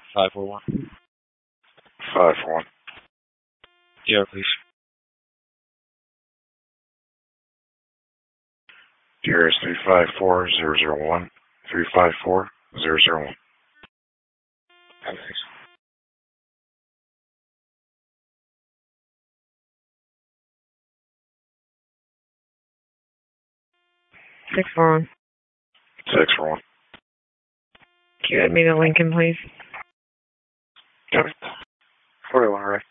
541. 541. Yeah, please. Here is 354001. 354001. Thanks. 641. 641. Can you add me to Lincoln, please? Got it. 41, right?